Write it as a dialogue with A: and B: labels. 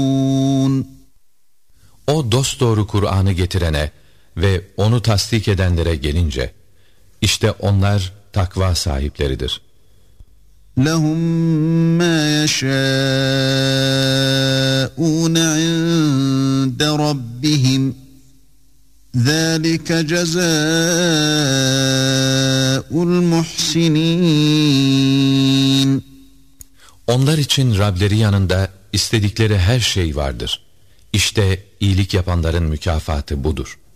A: O dosdoğru Kur'an'ı getirene ve onu tasdik edenlere gelince, işte onlar takva sahipleridir.
B: لَهُمْ مَا يَشَاءُونَ عِندَ رَبِّهِمْ ذَٰلِكَ جَزَاءُ الْمُحْسِنِينَ.
A: Onlar için Rableri yanında istedikleri her şey vardır. İşte iyilik yapanların mükafatı budur.